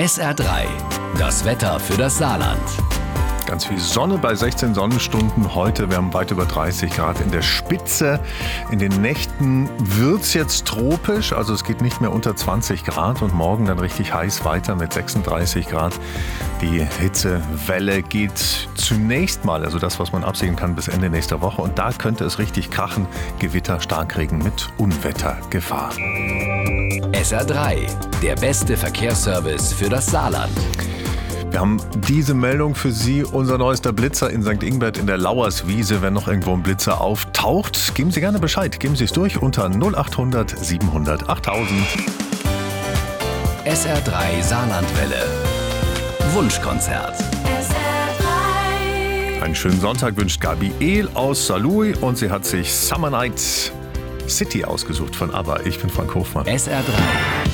SR3, das Wetter für das Saarland. Ganz viel Sonne bei 16 Sonnenstunden heute. Wir haben weit über 30 Grad in der Spitze. In den Nächten wird's jetzt tropisch, also es geht nicht mehr unter 20 Grad und morgen dann richtig heiß weiter mit 36 Grad. Die Hitzewelle geht zunächst mal, also das, was man absehen kann, bis Ende nächster Woche. Und da könnte es richtig krachen. Gewitter, Starkregen mit Unwettergefahr. SR3, der beste Verkehrsservice für das Saarland. Wir haben diese Meldung für Sie. Unser neuester Blitzer in St. Ingbert in der Lauerswiese. Wenn noch irgendwo ein Blitzer auftaucht, geben Sie gerne Bescheid. Geben Sie es durch unter 0800 700 8000. SR3 Saarlandwelle. Wunschkonzert. Einen schönen Sonntag wünscht Gabi Ehl aus Saarlouis und sie hat sich Summer Night City ausgesucht von ABBA. Ich bin Frank Hofmann. SR3.